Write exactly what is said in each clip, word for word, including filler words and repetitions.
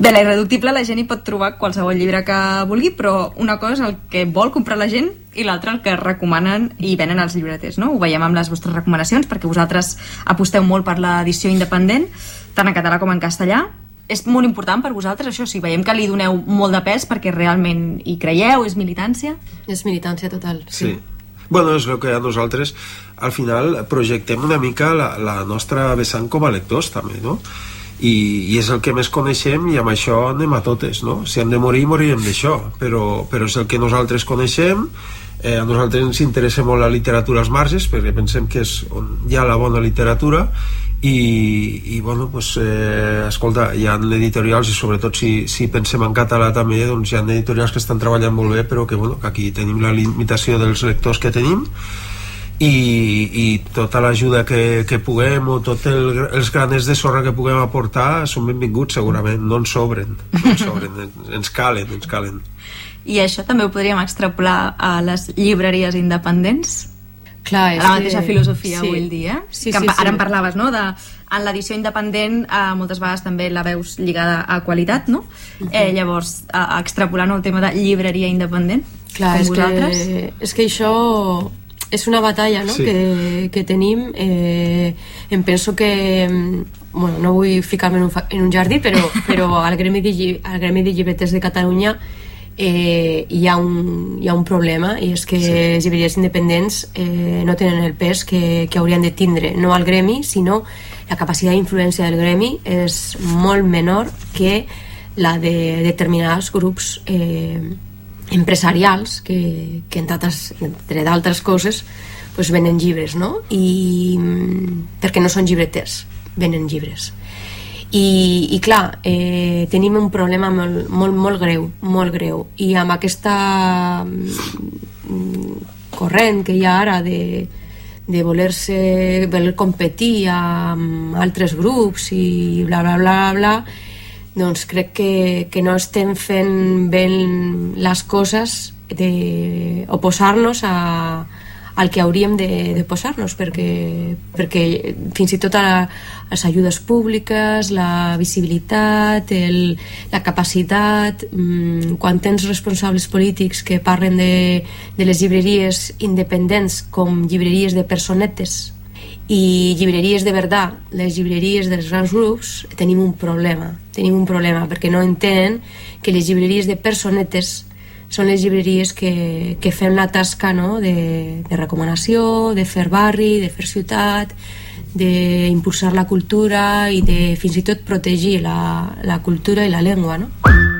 De La Irreductible la gent hi pot trobar qualsevol llibre que vulgui, però una cosa és el que vol comprar la gent i l'altra el que recomanen i venen els llibreters, no? Ho veiem amb les vostres recomanacions, perquè vosaltres aposteu molt per l'edició independent, tant en català com en castellà. És molt important per vosaltres això? Sí, veiem que li doneu molt de pes perquè realment hi creieu, és militància? És militància total, sí. Sí. Bueno, és el que a nosaltres al final projectem una mica la, la nostra vessant com a lectors també, no? I, i és el que més coneixem i amb això anem a totes, no? Si hem de morir, morirem d'això, però, però és el que nosaltres coneixem. Eh, a nosaltres ens interessa molt la literatura als marges perquè pensem que és on hi ha la bona literatura i, i bueno, pues, eh, escolta, hi ha editorials i sobretot si, si pensem en català també, doncs hi ha editorials que estan treballant molt bé però que, bueno, que aquí tenim la limitació dels lectors que tenim i, i tota l'ajuda que, que puguem o tots el, els graners de sorra que puguem aportar són benvinguts segurament, no ens sobren, no ens, sobren ens calen, ens calen. I això també ho podríem extrapolar a les llibreries independents? Clar, és la mateixa que... filosofia, sí. vull dir, eh? Sí, que sí, ara sí. en parlaves, no?, de en l'edició independent eh, moltes vegades també la veus lligada a qualitat, no? Uh-huh. Eh, llavors, eh, extrapolant el tema de llibreria independent, clar, com és vosaltres. Que, és que això és una batalla, no?, sí. que, que tenim. Eh, em penso que... Bueno, no vull ficar-me en un, fa, en un jardí, però, però al Gremi de, al Gremi de Llibreters de Catalunya eh, hi, ha un, hi ha un problema, i és que sí. les llibreries independents eh, no tenen el pes que, que haurien de tindre, no al gremi, sinó la capacitat d'influència del gremi és molt menor que la de determinats grups eh, empresarials que, que entre d'altres coses pues, venen llibres, no? I, perquè no són llibreters, venen llibres. I, i clar, eh, tenim un problema molt, molt, molt greu, molt greu, i amb aquesta corrent que hi ha ara de, de voler-se voler competir amb altres grups i bla bla bla bla, doncs crec que, que no estem fent bé les coses d'oposar-nos a al que hauríem de, de posar-nos, perquè, perquè fins i tot a les ajudes públiques, la visibilitat, el, la capacitat, mmm, quan tens responsables polítics que parlen de, de les llibreries independents com llibreries de personetes i llibreries de veritat, les llibreries dels grans grups, tenim un problema, tenim un problema perquè no entenen que les llibreries de personetes són les llibreries que, que fem la tasca, no?, de, de recomanació, de fer barri, de fer ciutat, d'impulsar la cultura i de fins i tot protegir la, la cultura i la llengua, no?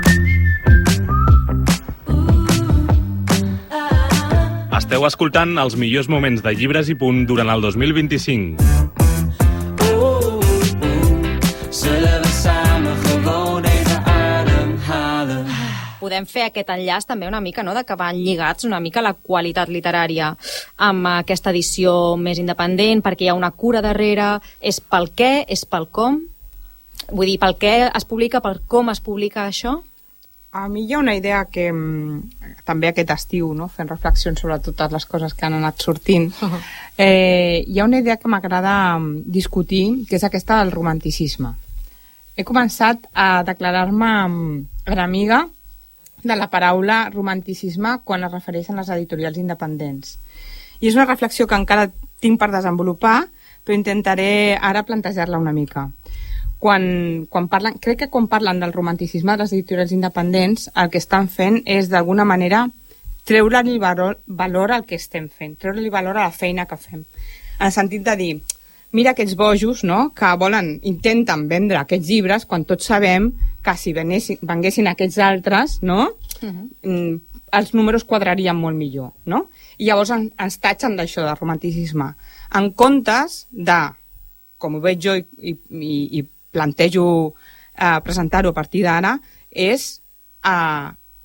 Esteu escoltant els millors moments de Llibres i Punt durant el dos mil vint-i-cinc. Podem fer aquest enllaç també una mica, no?, de que van lligats una mica la qualitat literària amb aquesta edició més independent, perquè hi ha una cura darrere, és pel què, és pel com? Vull dir, pel què es publica, per com es publica això? A mi hi ha una idea que també aquest estiu, no?, fent reflexions sobre totes les coses que han anat sortint, eh, hi ha una idea que m'agrada discutir, que és aquesta del romanticisme. He començat a declarar-me enemiga de la paraula romanticisme quan es refereixen les editorials independents. I és una reflexió que encara tinc per desenvolupar, però intentaré ara plantejar-la una mica. Quan, quan parlen, crec que quan parlen del romanticisme de les editorials independents, el que estan fent és d'alguna manera treure-li valor, valor al que estem fent, treure-li valor a la feina que fem. En el sentit de dir, mira aquests bojos, no?, que volen, intenten vendre aquests llibres quan tots sabem que si venessin, venguessin aquests altres, no?, uh-huh. els números quadrarien molt millor, no? I llavors en, ens tatxen d'això, de romanticisme. En comptes de, com ho veig jo i, i, i plantejo eh, presentar-ho a partir d'ara, és eh,